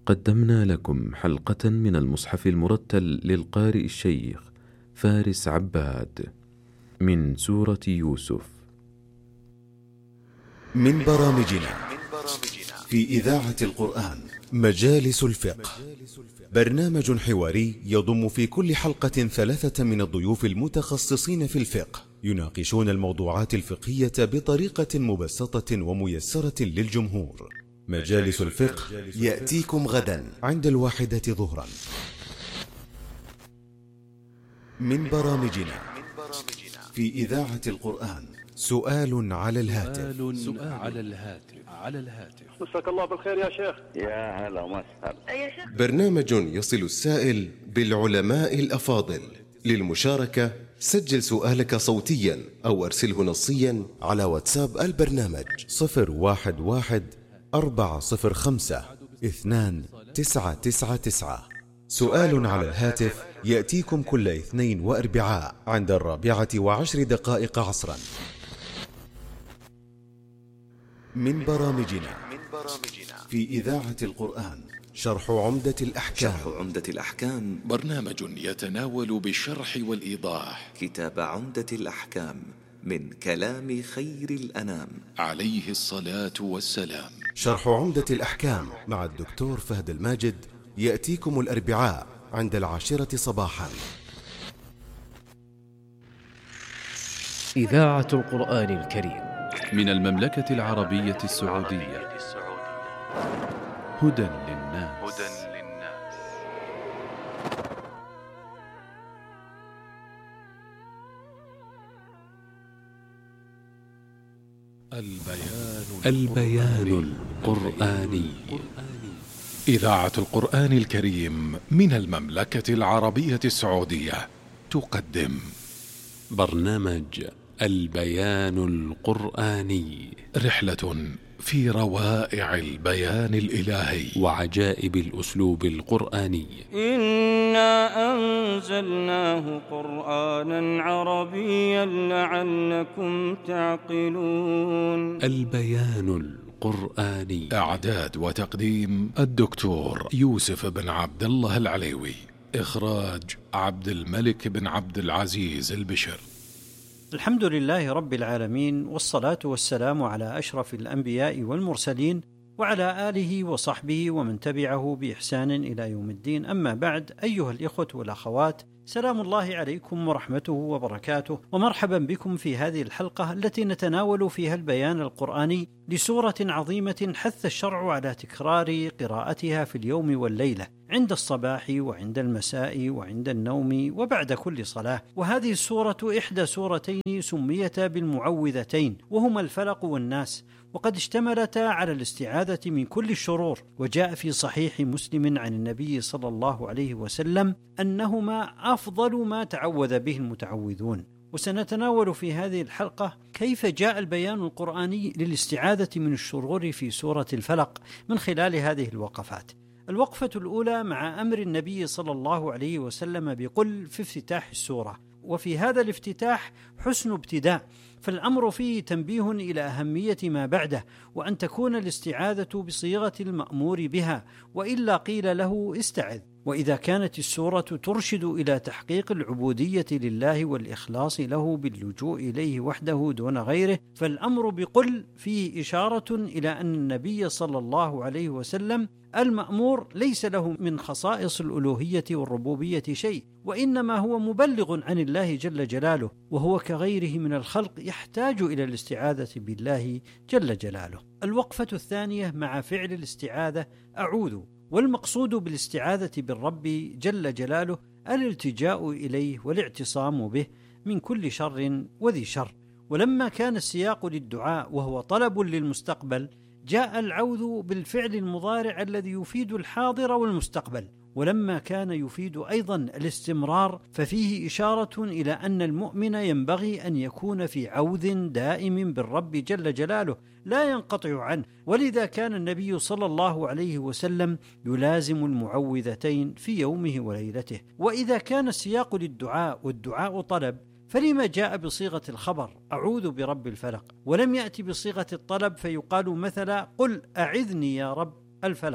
قدمنا لكم حلقة من المصحف المرتل للقارئ الشيخ فارس عباد من سورة يوسف. من برامجنا في إذاعة القرآن مجالس الفقه، برنامج حواري يضم في كل حلقة 3 من الضيوف المتخصصين في الفقه يناقشون الموضوعات الفقهية بطريقة مبسطة وميسرة للجمهور. مجالس الفقه يأتيكم غدا عند 1 ظهرا. من برامجنا في إذاعة القرآن سؤال على الهاتف. مساك الله بالخير يا شيخ. يا هلا ومسهلا. يا شيخ، برنامج يصل السائل بالعلماء الأفاضل. للمشاركة سجل سؤالك صوتيا أو أرسله نصيا على واتساب البرنامج 011-405-2999. سؤال على الهاتف يأتيكم كل اثنين وأربعاء عند 4:10 عصرا. من برامجنا في إذاعة القرآن شرح عمدة الأحكام. برنامج يتناول بالشرح والإيضاح كتاب عمدة الأحكام من كلام خير الأنام عليه الصلاة والسلام. شرح عمدة الأحكام مع الدكتور فهد الماجد يأتيكم الأربعاء عند 10 صباحا. إذاعة القرآن الكريم من المملكة العربية السعودية. هدى للناس. البيان القرآني. إذاعة القرآن الكريم من المملكة العربية السعودية تقدم برنامج البيان القرآني، رحلة في روائع البيان الإلهي وعجائب الأسلوب القرآني. إنا أنزلناه قرآنا عربيا لعلكم تعقلون. البيان القرآني. إعداد وتقديم الدكتور يوسف بن عبد الله العليوي. إخراج عبد الملك بن عبد العزيز البشر. الحمد لله رب العالمين، والصلاة والسلام على أشرف الأنبياء والمرسلين وعلى آله وصحبه ومن تبعه بإحسان إلى يوم الدين. أما بعد، أيها الإخوة والأخوات، سلام الله عليكم ورحمته وبركاته، ومرحبا بكم في هذه الحلقة التي نتناول فيها البيان القرآني لسورة عظيمة حث الشرع على تكرار قراءتها في اليوم والليلة، عند الصباح وعند المساء وعند النوم وبعد كل صلاة. وهذه السورة إحدى سورتين سميتا بالمعوذتين، وهما الفلق والناس، وقد اشتملتا على الاستعاذة من كل الشرور. وجاء في صحيح مسلم عن النبي صلى الله عليه وسلم أنهما أفضل ما تعوذ به المتعوذون. وسنتناول في هذه الحلقة كيف جاء البيان القرآني للاستعاذة من الشرور في سورة الفلق من خلال هذه الوقفات. الوقفة الأولى مع أمر النبي صلى الله عليه وسلم بقل في افتتاح السورة، وفي هذا الافتتاح حسن ابتداء، فالأمر فيه تنبيه إلى أهمية ما بعده، وأن تكون الاستعاذة بصيغة المأمور بها، وإلا قيل له استعذ. وإذا كانت السورة ترشد إلى تحقيق العبودية لله والإخلاص له باللجوء إليه وحده دون غيره، فالأمر بقل فيه إشارة إلى أن النبي صلى الله عليه وسلم المأمور ليس له من خصائص الألوهية والربوبية شيء، وإنما هو مبلغ عن الله جل جلاله، وهو كغيره من الخلق يحتاج إلى الاستعاذة بالله جل جلاله. الوقفة الثانية مع فعل الاستعاذة أعوذ، والمقصود بالاستعاذة بالرب جل جلاله الالتجاء إليه والاعتصام به من كل شر وذي شر. ولما كان السياق للدعاء وهو طلب للمستقبل، جاء العوذ بالفعل المضارع الذي يفيد الحاضر والمستقبل. ولما كان يفيد أيضا الاستمرار، ففيه إشارة إلى أن المؤمن ينبغي أن يكون في عوذ دائم بالرب جل جلاله لا ينقطع عنه. ولذا كان النبي صلى الله عليه وسلم يلازم المعوذتين في يومه وليلته. وإذا كان السياق للدعاء والدعاء طلب، فلما جاء بصيغة الخبر أعوذ برب الفلق، ولم يأتي بصيغة الطلب فيقال مثلا قل أعذني يا رب الفلق؟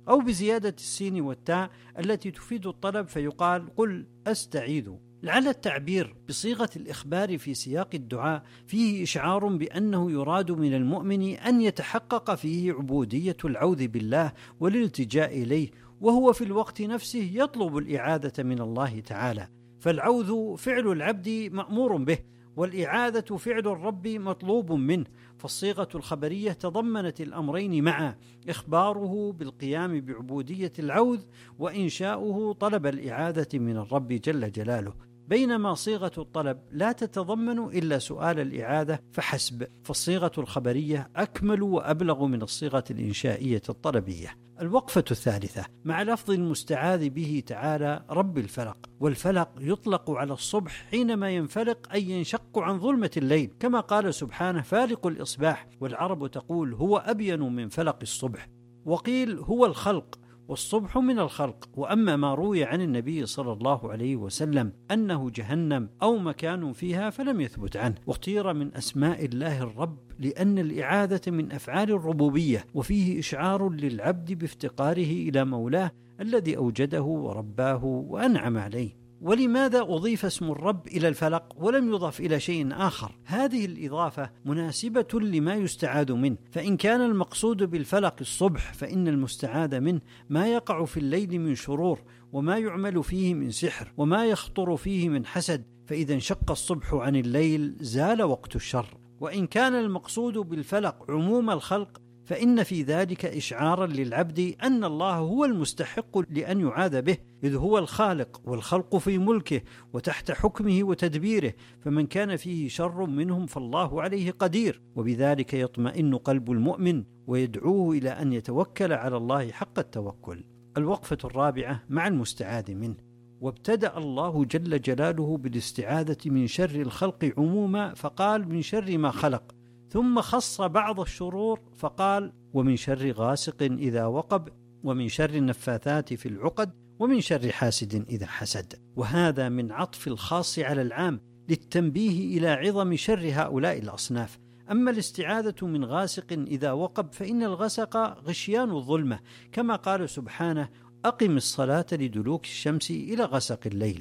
أو بزيادة السين والتاء التي تفيد الطلب فيقال قل أستعيذ. لعل التعبير بصيغة الإخبار في سياق الدعاء فيه إشعار بأنه يراد من المؤمن أن يتحقق فيه عبودية العوذ بالله والالتجاء إليه، وهو في الوقت نفسه يطلب الإعاذة من الله تعالى. فالعوذ فعل العبد مأمور به، والإعاذة فعل الرب مطلوب منه، فالصيغة الخبرية تضمنت الأمرين معا، إخباره بالقيام بعبودية العوذ وإنشاؤه طلب الإعاذة من الرب جل جلاله، بينما صيغة الطلب لا تتضمن إلا سؤال الإعاذة فحسب، فالصيغة الخبرية أكمل وأبلغ من الصيغة الإنشائية الطلبية. الوقفة الثالثة مع لفظ المستعاذ به تعالى رب الفلق، والفلق يطلق على الصبح حينما ينفلق أي ينشق عن ظلمة الليل، كما قال سبحانه فالق الإصباح، والعرب تقول هو أبين من فلق الصبح، وقيل هو الخلق والصبح من الخلق. وأما ما روي عن النبي صلى الله عليه وسلم أنه جهنم أو مكان فيها فلم يثبت عنه. واختير من أسماء الله الرب لأن الإعاذة من أفعال الربوبية، وفيه إشعار للعبد بافتقاره إلى مولاه الذي أوجده ورباه وأنعم عليه. ولماذا أضيف اسم الرب إلى الفلق ولم يضاف إلى شيء آخر؟ هذه الإضافة مناسبة لما يستعاذ منه، فإن كان المقصود بالفلق الصبح فإن المستعاذ منه ما يقع في الليل من شرور، وما يعمل فيه من سحر، وما يخطر فيه من حسد، فإذا انشق الصبح عن الليل زال وقت الشر. وإن كان المقصود بالفلق عموم الخلق فإن في ذلك إشعارا للعبد أن الله هو المستحق لأن يعاذ به، إذ هو الخالق والخلق في ملكه وتحت حكمه وتدبيره، فمن كان فيه شر منهم فالله عليه قدير، وبذلك يطمئن قلب المؤمن ويدعوه إلى أن يتوكل على الله حق التوكل. الوقفة الرابعة مع المستعاذ منه. وابتدأ الله جل جلاله بالاستعاذة من شر الخلق عموما فقال من شر ما خلق، ثم خص بعض الشرور فقال ومن شر غاسق إذا وقب، ومن شر النفاثات في العقد، ومن شر حاسد إذا حسد. وهذا من عطف الخاص على العام للتنبيه إلى عظم شر هؤلاء الأصناف. أما الاستعاذة من غاسق إذا وقب فإن الغسق غشيان الظلمة، كما قال سبحانه أقم الصلاة لدلوك الشمس إلى غسق الليل.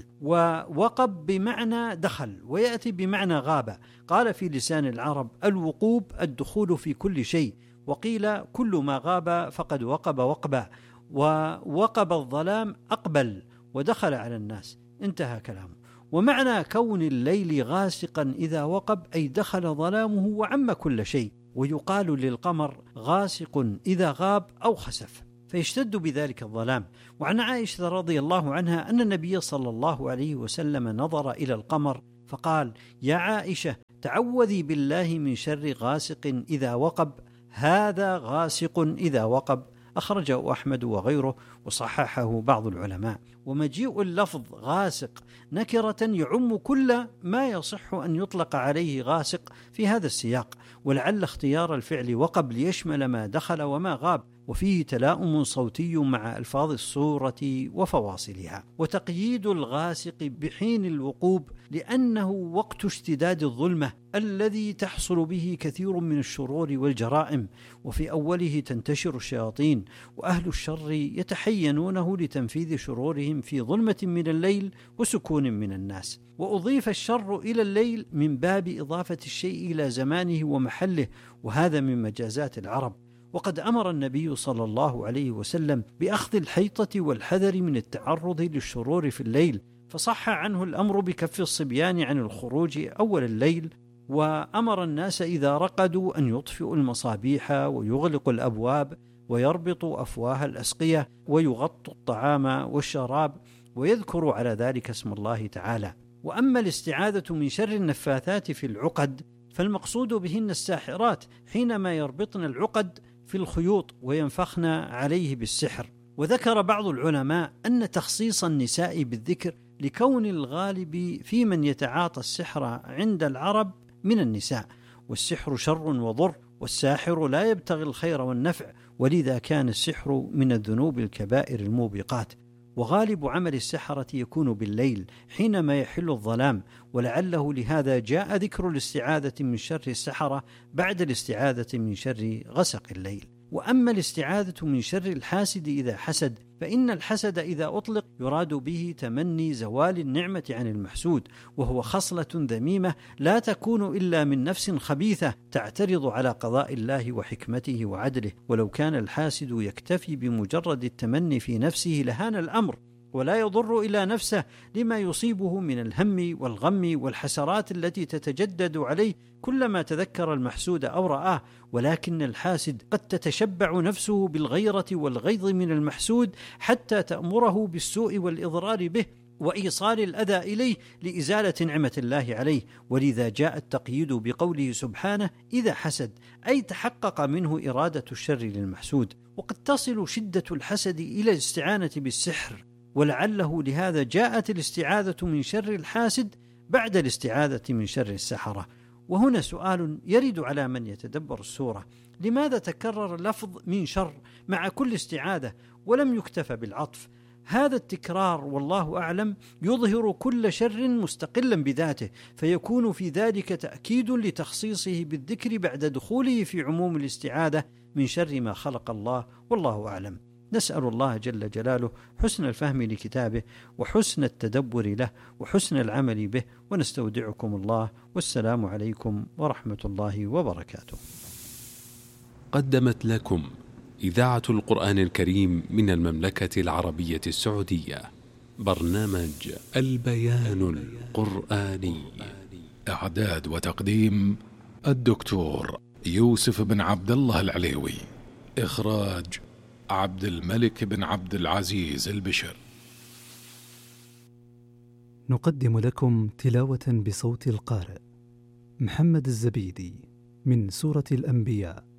ووقب بمعنى دخل، ويأتي بمعنى غاب. قال في لسان العرب الوقوب الدخول في كل شيء، وقيل كل ما غاب فقد وقب وقبا، ووقب الظلام أقبل ودخل على الناس، انتهى كلامه. ومعنى كون الليل غاسقا إذا وقب أي دخل ظلامه وعم كل شيء. ويقال للقمر غاسق إذا غاب أو خسف، فيشتد بذلك الظلام. وعن عائشة رضي الله عنها أن النبي صلى الله عليه وسلم نظر إلى القمر فقال يا عائشة تعوذي بالله من شر غاسق إذا وقب، هذا غاسق إذا وقب. أخرجه أحمد وغيره وصححه بعض العلماء. ومجيء اللفظ غاسق نكرة يعم كل ما يصح أن يطلق عليه غاسق في هذا السياق، ولعل اختيار الفعل وقب ليشمل ما دخل وما غاب، وفيه تلاؤم صوتي مع ألفاظ السورة وفواصلها. وتقييد الغاسق بحين الوقوب لأنه وقت اشتداد الظلمة الذي تحصل به كثير من الشرور والجرائم، وفي أوله تنتشر الشياطين، وأهل الشر يتحينونه لتنفيذ شرورهم في ظلمة من الليل وسكون من الناس. وأضيف الشر إلى الليل من باب إضافة الشيء إلى زمانه ومحله، وهذا من مجازات العرب. وقد أمر النبي صلى الله عليه وسلم بأخذ الحيطة والحذر من التعرض للشرور في الليل، فصح عنه الأمر بكف الصبيان عن الخروج أول الليل، وأمر الناس إذا رقدوا أن يطفئوا المصابيح ويغلقوا الأبواب ويربطوا أفواه الأسقية ويغطوا الطعام والشراب ويذكروا على ذلك اسم الله تعالى. وأما الاستعاذة من شر النفاثات في العقد فالمقصود بهن الساحرات حينما يربطن العقد في الخيوط وينفخن عليه بالسحر. وذكر بعض العلماء أن تخصيص النساء بالذكر لكون الغالب في من يتعاطى السحر عند العرب من النساء، والسحر شر وضر، والساحر لا يبتغي الخير والنفع، ولذا كان السحر من الذنوب الكبائر الموبقات. وغالب عمل السحرة يكون بالليل حينما يحل الظلام، ولعله لهذا جاء ذكر الاستعاذة من شر السحرة بعد الاستعاذة من شر غسق الليل. وأما الاستعاذة من شر الحاسد إذا حسد، فإن الحسد إذا أطلق يراد به تمني زوال النعمة عن المحسود، وهو خصلة ذميمة لا تكون إلا من نفس خبيثة تعترض على قضاء الله وحكمته وعدله. ولو كان الحاسد يكتفي بمجرد التمني في نفسه لهان الأمر، ولا يضر إلى نفسه لما يصيبه من الهم والغم والحسرات التي تتجدد عليه كلما تذكر المحسود أو رآه. ولكن الحاسد قد تتشبع نفسه بالغيرة والغيظ من المحسود حتى تأمره بالسوء والإضرار به وإيصال الأذى إليه لإزالة نعمة الله عليه. ولذا جاء التقييد بقوله سبحانه إذا حسد، أي تحقق منه إرادة الشر للمحسود. وقد تصل شدة الحسد إلى الاستعانة بالسحر، ولعله لهذا جاءت الاستعاذة من شر الحاسد بعد الاستعاذة من شر السحرة. وهنا سؤال يرد على من يتدبر السورة: لماذا تكرر لفظ من شر مع كل استعاذة ولم يكتفى بالعطف؟ هذا التكرار والله أعلم يظهر كل شر مستقلا بذاته، فيكون في ذلك تأكيد لتخصيصه بالذكر بعد دخوله في عموم الاستعاذة من شر ما خلق الله، والله أعلم. نسأل الله جل جلاله حسن الفهم لكتابه وحسن التدبر له وحسن العمل به، ونستودعكم الله، والسلام عليكم ورحمة الله وبركاته. قدمت لكم إذاعة القرآن الكريم من المملكة العربية السعودية برنامج البيان القرآني. إعداد وتقديم الدكتور يوسف بن عبد الله العليوي. إخراج عبد الملك بن عبد العزيز البشر. نقدم لكم تلاوة بصوت القارئ محمد الزبيدي من سورة الأنبياء